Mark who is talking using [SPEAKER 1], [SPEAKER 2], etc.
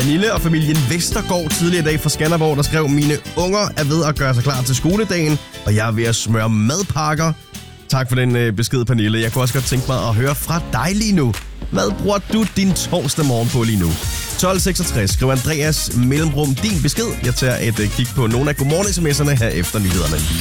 [SPEAKER 1] Pernille og familien Vestergaard tidligere i dag fra Skanderborg, der skrev, mine unger er ved at gøre sig klar til skoledagen, og jeg er ved at smøre madpakker. Tak for den besked, Pernille. Jeg kunne også godt tænke mig at høre fra dig lige nu. Hvad bruger du din torsdag morgen på lige nu? 1266, skriv Andreas mellemrum din besked. Jeg tager et kig på nogle af godmorgen-sms'erne her efter nyhederne.